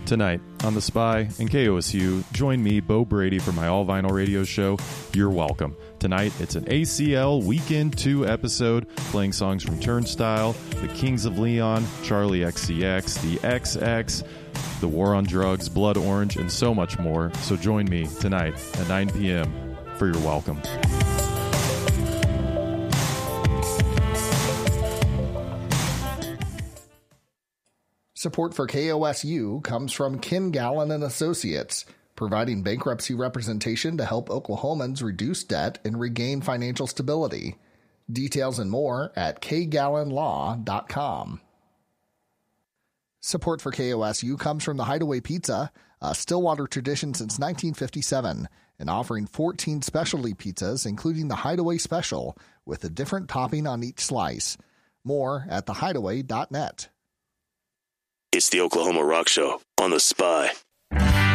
Tonight on The Spy and KOSU, join me, Bo Brady, for my All Vinyl Radio show, You're Welcome. Tonight, it's an ACL Weekend 2 episode, playing songs from Turnstile, The Kings of Leon, Charlie XCX, The XX, The War on Drugs, Blood Orange, and so much more. So join me tonight at 9 p.m. for You're Welcome. Support for KOSU comes from Ken Gallen and Associates, providing bankruptcy representation to help Oklahomans reduce debt and regain financial stability. Details and more at kgallenlaw.com. Support for KOSU comes from the Hideaway Pizza, a Stillwater tradition since 1957, and offering 14 specialty pizzas, including the Hideaway Special, with a different topping on each slice. More at thehideaway.net. It's the Oklahoma Rock Show on The Spy.